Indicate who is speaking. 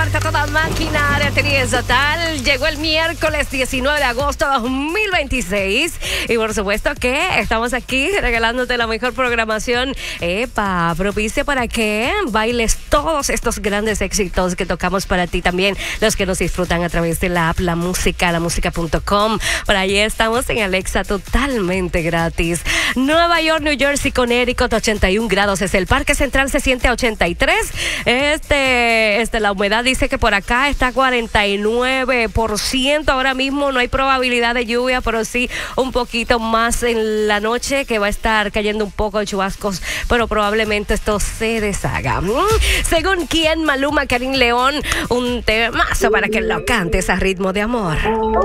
Speaker 1: marcha toda máquina de actriz total. Llegó el miércoles 19 de agosto de 2026 y por supuesto que estamos aquí regalándote la mejor programación propicia para que bailes todos estos grandes éxitos que tocamos para ti, también los que nos disfrutan a través de la app La Música, lamusica.com. Por allí estamos en Alexa totalmente gratis. Nueva York, New Jersey, Connecticut, 81 grados es el Parque Central, se siente a 83. La humedad dice que por acá está 49%. Ahora mismo no hay probabilidad de lluvia, pero sí un poquito más en la noche, que va a estar cayendo un poco de chubascos, pero probablemente esto se deshaga. Según quién, Maluma, Karim León, un temazo para que lo cantes a ritmo de amor.